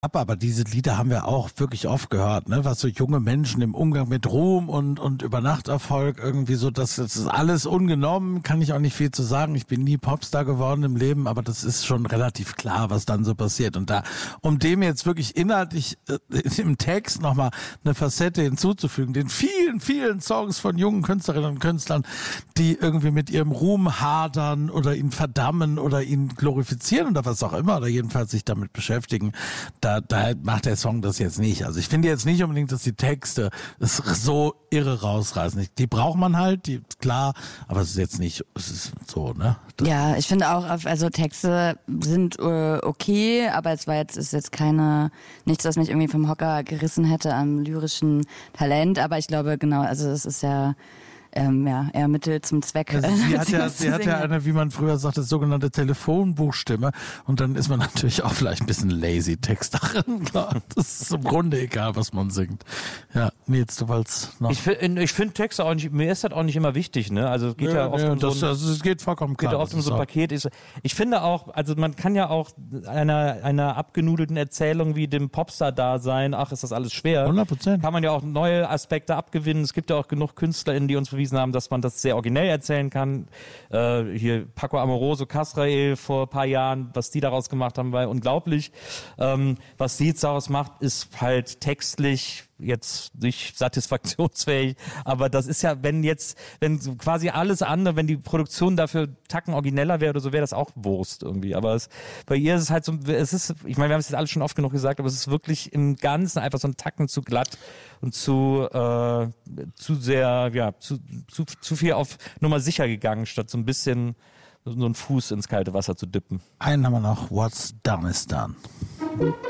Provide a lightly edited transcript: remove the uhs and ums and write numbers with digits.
Aber diese Lieder haben wir auch wirklich oft gehört, ne? Was so junge Menschen im Umgang mit Ruhm und Übernachterfolg irgendwie so, das ist alles ungenommen, kann ich auch nicht viel zu sagen. Ich bin nie Popstar geworden im Leben, aber das ist schon relativ klar, was dann so passiert. Und da, um dem jetzt wirklich inhaltlich im Text nochmal eine Facette hinzuzufügen, den vielen, vielen Songs von jungen Künstlerinnen und Künstlern, die irgendwie mit ihrem Ruhm hadern oder ihn verdammen oder ihn glorifizieren oder was auch immer, oder jedenfalls sich damit beschäftigen, da macht der Song das jetzt nicht. Also ich finde jetzt nicht unbedingt, dass die Texte es so irre rausreißen. Die braucht man halt, klar, aber es ist jetzt nicht, es ist so, ne? Ja, ich finde auch, also Texte sind okay, aber ist jetzt nichts, was mich irgendwie vom Hocker gerissen hätte am lyrischen Talent, aber ich glaube, genau, also es ist ja eher Mittel zum Zweck. Also sie hat ja eine, wie man früher sagte, sogenannte Telefonbuchstimme und dann ist man natürlich auch vielleicht ein bisschen lazy Texterin. Das ist im Grunde egal, was man singt. Ja, Nils, du wolltest noch... Ich finde Texte auch nicht, mir ist das auch nicht immer wichtig, ne? Also es geht ja oft es geht vollkommen klar. Geht ja oft um so ein Paket. Ich finde auch, also man kann ja auch einer abgenudelten Erzählung wie dem Popstar-Dasein, ach, ist das alles schwer. 100%. Kann man ja auch neue Aspekte abgewinnen. Es gibt ja auch genug KünstlerInnen, die uns bewiesen haben, dass man das sehr originell erzählen kann. Hier Paco Amoroso, Kasrael vor ein paar Jahren, was die daraus gemacht haben, war unglaublich. Was sie jetzt daraus macht, ist halt textlich jetzt nicht satisfaktionsfähig, aber das ist ja, wenn quasi alles andere, wenn die Produktion dafür Tacken origineller wäre oder so, wäre das auch Wurst irgendwie, aber bei ihr ist es halt so, ich meine, wir haben es jetzt alles schon oft genug gesagt, aber es ist wirklich im Ganzen einfach so ein Tacken zu glatt und zu sehr, ja, zu viel auf Nummer sicher gegangen, statt so ein bisschen so einen Fuß ins kalte Wasser zu dippen. Einen haben wir noch, What's Done is Done.